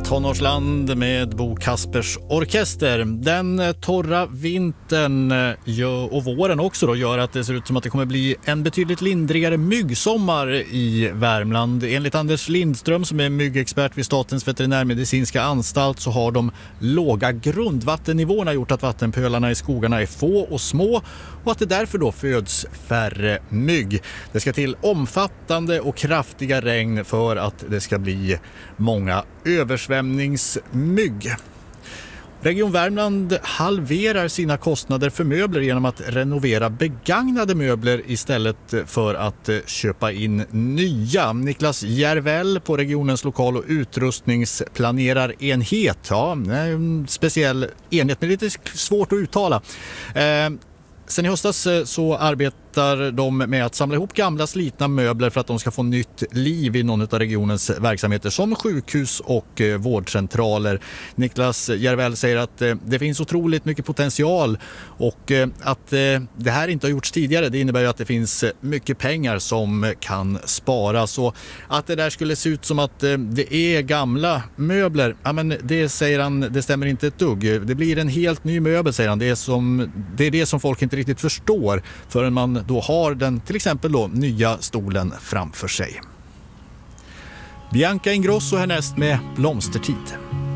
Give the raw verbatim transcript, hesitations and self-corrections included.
Tonårsland med Bo Kaspers orkester. Den torra vintern och våren också då gör att det ser ut som att det kommer bli en betydligt lindrigare myggsommar i Värmland. Enligt Anders Lindström som är myggexpert vid Statens veterinärmedicinska anstalt så har de låga grundvattennivåerna gjort att vattenpölarna i skogarna är få och små och att det därför då föds färre mygg. Det ska till omfattande och kraftiga regn för att det ska bli många översvämningsmygg. Region Värmland halverar sina kostnader för möbler genom att renovera begagnade möbler istället för att köpa in nya. Niklas Järvel på regionens lokal- och utrustningsplanerarenhet. Ja, en speciell enhet men lite svårt att uttala. Eh, Sen i höstas så arbetar de med att samla ihop gamla slitna möbler för att de ska få nytt liv i någon av regionens verksamheter som sjukhus och vårdcentraler. Niklas Järvel säger att det finns otroligt mycket potential och att det här inte har gjorts tidigare, det innebär ju att det finns mycket pengar som kan sparas och att det där skulle se ut som att det är gamla möbler, ja men det säger han, det stämmer inte ett dugg. Det blir en helt ny möbel säger han, det är, som, det är det som folk inte riktigt förstår förrän man då har den till exempel då nya stolen framför sig. Bianca Ingrosso härnäst med Blomstertid.